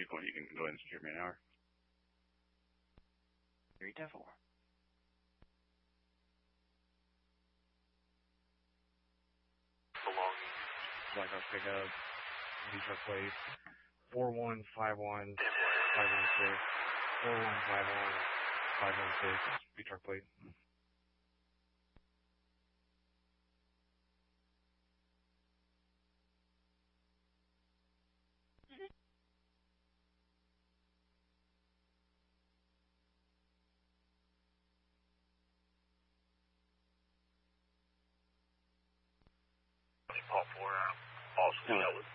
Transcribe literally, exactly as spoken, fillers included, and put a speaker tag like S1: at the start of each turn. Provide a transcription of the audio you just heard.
S1: You can, you can go ahead and secure me an hour.
S2: Three to four.
S3: Belonging.
S4: Black Hawk pickup, B-truck plate, four one five one five one six, four one five one five one six, B-truck plate.
S3: Pop four out. Also, that was